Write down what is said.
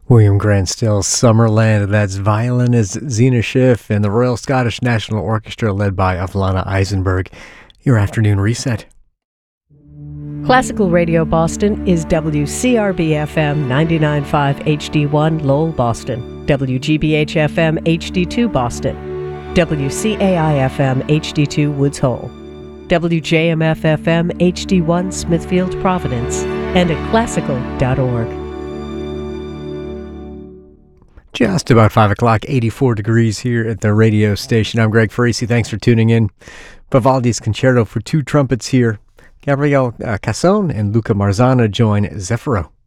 William Grant Still's Summerland. That's violinist Zena Schiff and the Royal Scottish National Orchestra led by Avalana Eisenberg. Your afternoon reset. Classical Radio Boston is WCRB-FM 99.5 HD1 Lowell, Boston, WGBH-FM HD2 Boston, WCAI-FM HD2 Woods Hole, WJMF-FM HD1 Smithfield, Providence, and at classical.org. Just about 5 o'clock, 84 degrees here at the radio station. I'm Greg Farisi. Thanks for tuning in. Vivaldi's Concerto for Two Trumpets here. Gabriel Casson and Luca Marzana join Zeffiro.